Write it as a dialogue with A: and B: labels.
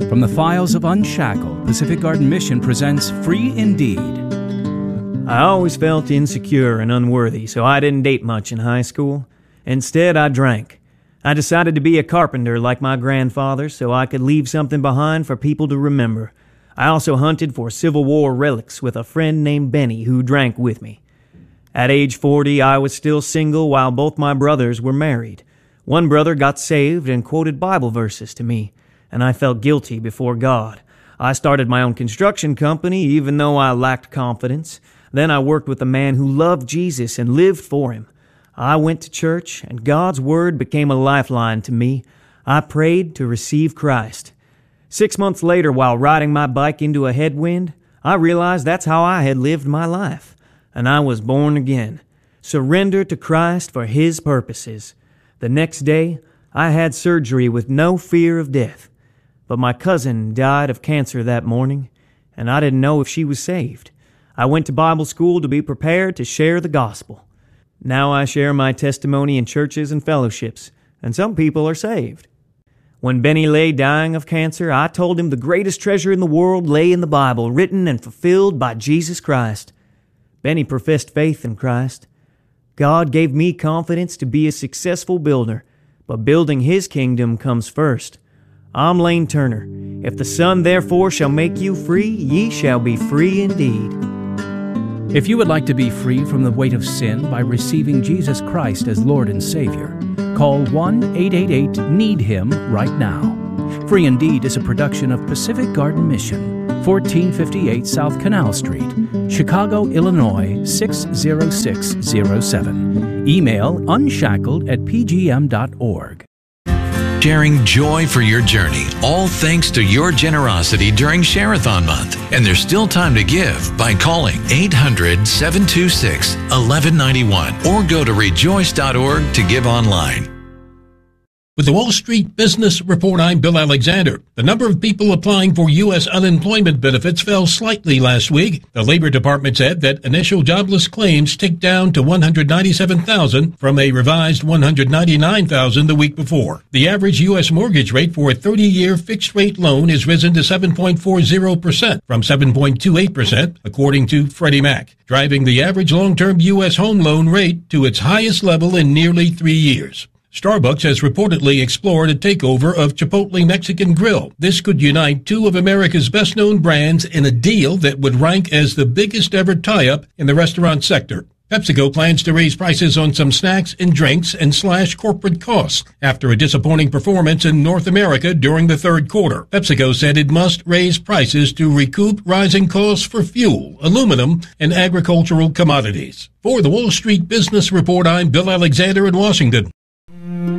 A: From the files of Unshackled, Pacific Garden Mission presents Free Indeed.
B: I always felt insecure and unworthy, so I didn't date much in high school. Instead, I drank. I decided to be a carpenter like my grandfather so I could leave something behind for people to remember. I also hunted for Civil War relics with a friend named Benny who drank with me. At age 40, I was still single while both my brothers were married. One brother got saved and quoted Bible verses to me, and I felt guilty before God. I started my own construction company even though I lacked confidence. Then I worked with a man who loved Jesus and lived for him. I went to church, and God's Word became a lifeline to me. I prayed to receive Christ. 6 months later, while riding my bike into a headwind, I realized that's how I had lived my life, and I was born again, surrendered to Christ for His purposes. The next day, I had surgery with no fear of death. But my cousin died of cancer that morning, and I didn't know if she was saved. I went to Bible school to be prepared to share the gospel. Now I share my testimony in churches and fellowships, and some people are saved. When Benny lay dying of cancer, I told him the greatest treasure in the world lay in the Bible, written and fulfilled by Jesus Christ. Benny professed faith in Christ. God gave me confidence to be a successful builder, but building His kingdom comes first. I'm Lane Turner. If the Son therefore shall make you free, ye shall be free indeed.
A: If you would like to be free from the weight of sin by receiving Jesus Christ as Lord and Savior, call 1-888-NEED-HIM right now. Free Indeed is a production of Pacific Garden Mission, 1458 South Canal Street, Chicago, Illinois 60607. Email unshackled@pgm.org.
C: Sharing joy for your journey, all thanks to your generosity during Share-a-thon month. And there's still time to give by calling 800-726-1191 or go to rejoice.org to give online.
D: With the Wall Street Business Report, I'm Bill Alexander. The number of people applying for U.S. unemployment benefits fell slightly last week. The Labor Department said that initial jobless claims ticked down to 197,000 from a revised 199,000 the week before. The average U.S. mortgage rate for a 30-year fixed-rate loan has risen to 7.40% from 7.28%, according to Freddie Mac, driving the average long-term U.S. home loan rate to its highest level in nearly 3 years. Starbucks has reportedly explored a takeover of Chipotle Mexican Grill. This could unite two of America's best-known brands in a deal that would rank as the biggest ever tie-up in the restaurant sector. PepsiCo plans to raise prices on some snacks and drinks and slash corporate costs after a disappointing performance in North America during the third quarter. PepsiCo said it must raise prices to recoup rising costs for fuel, aluminum, and agricultural commodities. For the Wall Street Business Report, I'm Bill Alexander in Washington.